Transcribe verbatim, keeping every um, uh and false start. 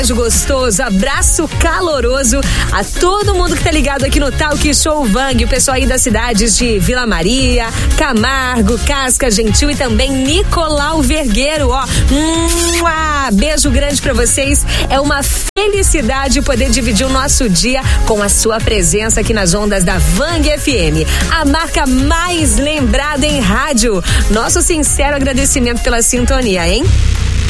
Beijo gostoso, abraço caloroso a todo mundo que tá ligado aqui no Talk Show Vang, o pessoal aí das cidades de Vila Maria, Camargo, Casca Gentil e também Nicolau Vergueiro, ó. Mua! Beijo grande pra vocês. É uma felicidade poder dividir o nosso dia com a sua presença aqui nas ondas da Vang F M, a marca mais lembrada em rádio. Nosso sincero agradecimento pela sintonia, hein?